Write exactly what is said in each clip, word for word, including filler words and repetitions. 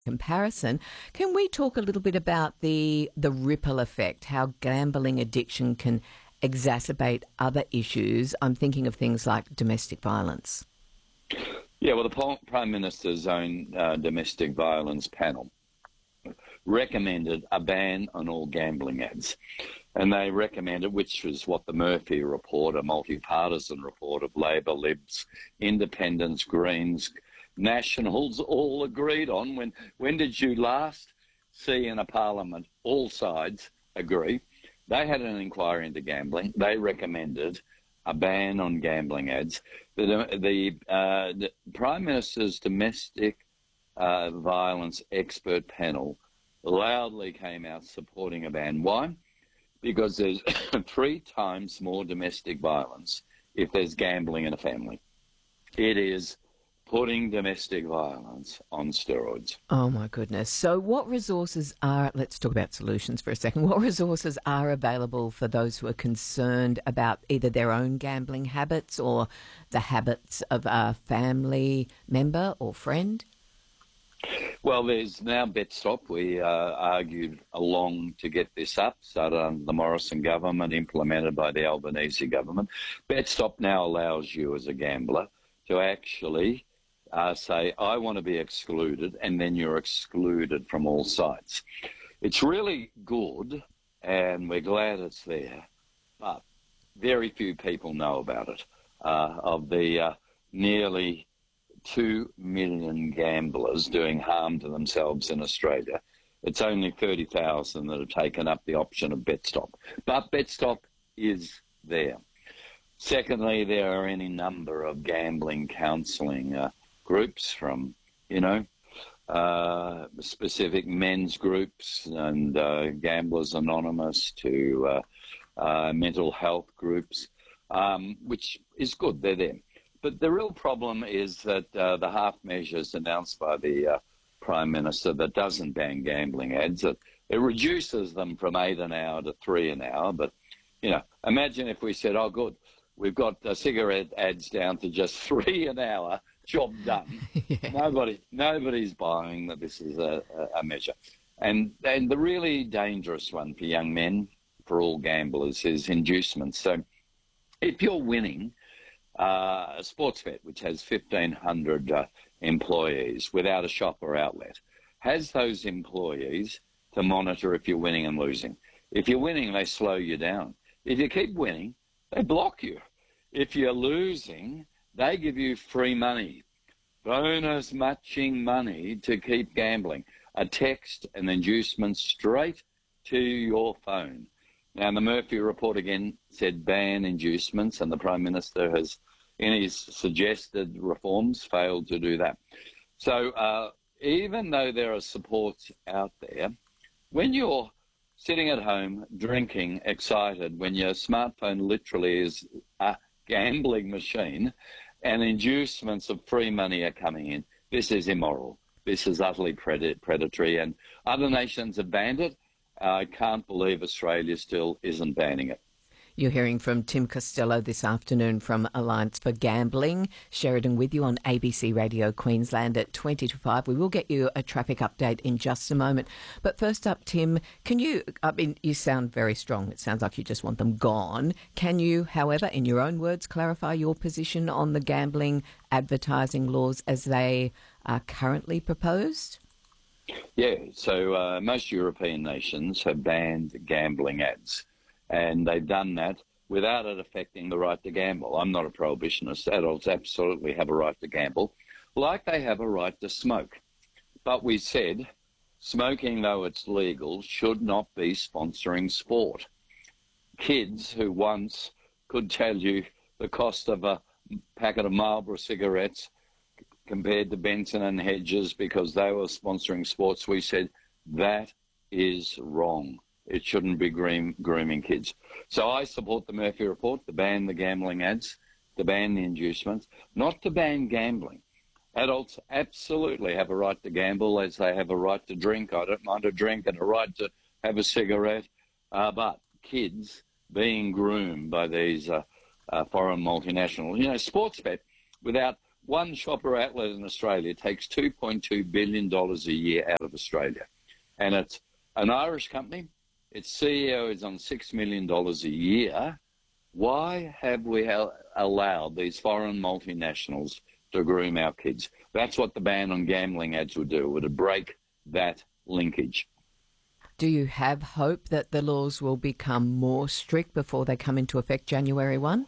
comparison. Can we talk a little bit about the the ripple effect, how gambling addiction can exacerbate other issues? I'm thinking of things like domestic violence. Yeah, well, the Prime Minister's own uh, domestic violence panel recommended a ban on all gambling ads. And they recommended, which was what the Murphy report, a multi-partisan report of Labor, Libs, Independents, Greens, Nationals all agreed on. When when did you last see in a parliament all sides agree? They had an inquiry into gambling. They recommended a ban on gambling ads. The, the, uh, the Prime Minister's domestic uh, violence expert panel loudly came out supporting a ban. Why? Because there's three times more domestic violence if there's gambling in a family. It is putting domestic violence on steroids. Oh, my goodness. So what resources are, let's talk about solutions for a second, what resources are available for those who are concerned about either their own gambling habits or the habits of a family member or friend? Well, there's now BetStop. We uh, argued along to get this up, started under the Morrison government, implemented by the Albanese government. BetStop now allows you as a gambler to actually uh, say, I want to be excluded, and then you're excluded from all sites. It's really good, and we're glad it's there, but very few people know about it. Uh, of the uh, nearly two million gamblers doing harm to themselves in Australia, it's only thirty thousand that have taken up the option of BetStop. But BetStop is there. Secondly, there are any number of gambling counselling uh, groups from, you know, uh, specific men's groups and uh, Gamblers Anonymous to uh, uh, mental health groups, um, which is good. They're there. But the real problem is that uh, the half measures announced by the uh, Prime Minister that doesn't ban gambling ads, that it reduces them from eight an hour to three an hour. But, you know, imagine if we said, oh, good, we've got uh, cigarette ads down to just three an hour, job done. yeah. Nobody, nobody's buying that this is a, a measure. And, and the really dangerous one for young men, for all gamblers, is inducements. So if you're winning Uh, a Sportsbet, which has fifteen hundred uh, employees without a shop or outlet, has those employees to monitor if you're winning and losing. If you're winning, they slow you down. If you keep winning, they block you. If you're losing, they give you free money, bonus matching money to keep gambling, a text and inducement straight to your phone. Now, the Murphy report again said ban inducements, and the Prime Minister has, in his suggested reforms, failed to do that. So uh, even though there are supports out there, when you're sitting at home, drinking, excited, when your smartphone literally is a gambling machine and inducements of free money are coming in, this is immoral. This is utterly pred- predatory, and other nations have banned it. I can't believe Australia still isn't banning it. You're hearing from Tim Costello this afternoon from Alliance for Gambling. Sheridan with you on A B C Radio Queensland at twenty to five. We will get you a traffic update in just a moment. But first up, Tim, can you, I mean, you sound very strong. It sounds like you just want them gone. Can you, however, in your own words, clarify your position on the gambling advertising laws as they are currently proposed? Yeah, so uh, most European nations have banned gambling ads, and they've done that without it affecting the right to gamble. I'm not a prohibitionist. Adults absolutely have a right to gamble, like they have a right to smoke. But we said smoking, though it's legal, should not be sponsoring sport. Kids who once could tell you the cost of a packet of Marlboro cigarettes compared to Benson and Hedges because they were sponsoring sports, we said that is wrong. It shouldn't be groom, grooming kids. So I support the Murphy report to ban the gambling ads, to ban the inducements, not to ban gambling. Adults absolutely have a right to gamble as they have a right to drink. I don't mind a drink and a right to have a cigarette. Uh, but kids being groomed by these uh, uh, foreign multinationals, you know, Sportsbet, without one shopper outlet in Australia takes two point two billion dollars a year out of Australia. And it's an Irish company. Its C E O is on six million dollars a year. Why have we allowed these foreign multinationals to groom our kids? That's what the ban on gambling ads would do. It would break that linkage. Do you have hope that the laws will become more strict before they come into effect January first?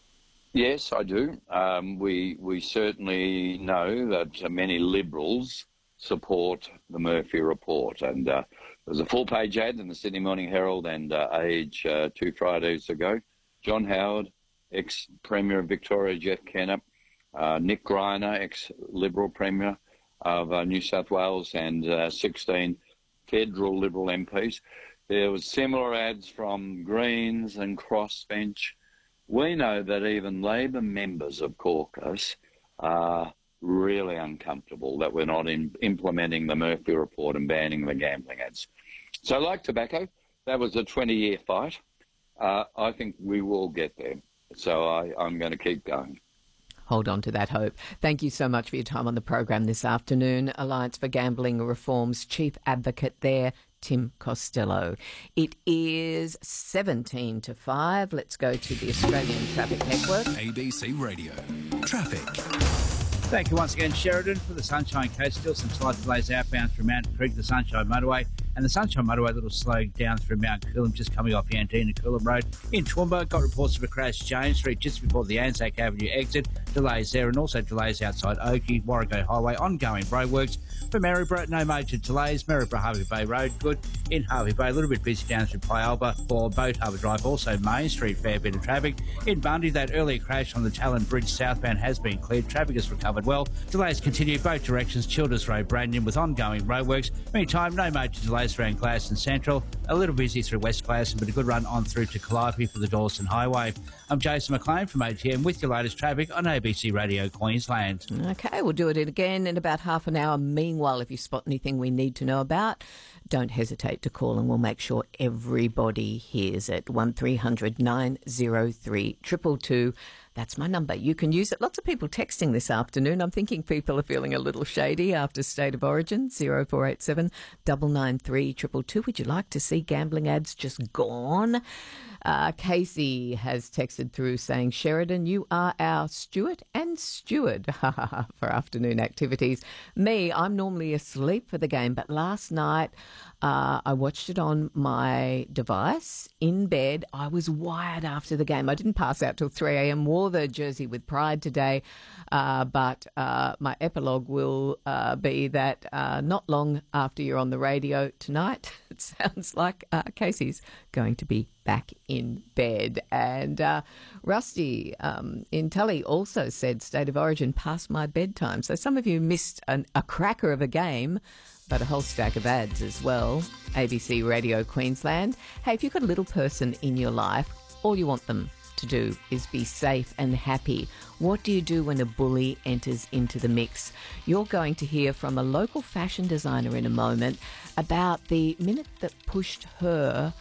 Yes, I do. Um, we we certainly know that many Liberals support the Murphy report. And uh, there was a full-page ad in the Sydney Morning Herald and uh, Age uh, two Fridays ago. John Howard, ex-Premier of Victoria, Jeff Kennett, uh, Nick Greiner, ex-Liberal Premier of uh, New South Wales, and uh, sixteen federal Liberal M Ps. There was similar ads from Greens and Crossbench. We know that even Labor members of caucus are really uncomfortable that we're not in implementing the Murphy report and banning the gambling ads. So like tobacco, that was a twenty-year fight. Uh, I think we will get there. So I, I'm going to keep going. Hold on to that hope. Thank you so much for your time on the program this afternoon. Alliance for Gambling Reform's chief advocate there, Tim Costello. It is seventeen to five. Let's go to the Australian Traffic Network. A B C Radio. Traffic. Thank you once again, Sheridan, for the Sunshine Coast. Still some slight delays outbound through Mount Creek, the Sunshine Motorway, and the Sunshine Motorway a little slow down through Mount Coolum, just coming off Yandina Coolum Road. In Toowoomba, got reports of a crash James Street just before the Anzac Avenue exit. Delays there, and also delays outside Oakey, Warrego Highway, ongoing roadworks. For Maryborough, no major delays. Maryborough Harvey Bay Road, good. In Harvey Bay, a little bit busy down through Pyalba. For Boat Harbour Drive, also Main Street, fair bit of traffic. In Bundy, that earlier crash on the Talon Bridge southbound has been cleared. Traffic has recovered well. Delays continue both directions. Childers Road, Brandon, with ongoing roadworks. Meantime, no major delays around Glasson Central. A little busy through West Glasson, but a good run on through to Calliope for the Dawson Highway. I'm Jason McLean from A T M with your latest traffic on A B C Radio Queensland. Okay, we'll do it again in about half an hour. Meanwhile, if you spot anything we need to know about, don't hesitate to call and we'll make sure everybody hears it. one three hundred nine oh three two two two. That's my number. You can use it. Lots of people texting this afternoon. I'm thinking people are feeling a little shady after State of Origin. zero four eight seven nine nine three two two two. Would you like to see gambling ads just gone? Uh, Casey has texted through saying, Sheridan, you are our steward and steward for afternoon activities. Me, I'm normally asleep for the game, but last night uh, I watched it on my device in bed. I was wired after the game. I didn't pass out till three a.m. Wore the jersey with pride today, uh, but uh, my epilogue will uh, be that uh, not long after you're on the radio tonight, it sounds like uh, Casey's going to be back in bed. And uh, Rusty um, in Tully also said State of Origin past my bedtime. So some of you missed an, a cracker of a game, but a whole stack of ads as well. A B C Radio Queensland. Hey, if you've got a little person in your life, all you want them to do is be safe and happy. What do you do when a bully enters into the mix? You're going to hear from a local fashion designer in a moment about the minute that pushed her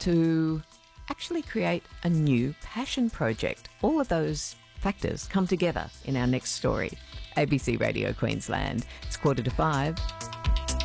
to actually create a new passion project. All of those factors come together in our next story. A B C Radio Queensland. It's quarter to five.